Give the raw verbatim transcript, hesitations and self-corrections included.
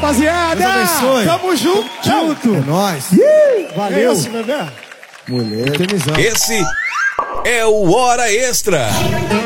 rapaziada. Deus abençoe. Tamo junto. Junto. É nóis. Valeu. É esse, bebê. Mulher. Esse é o Hora Extra.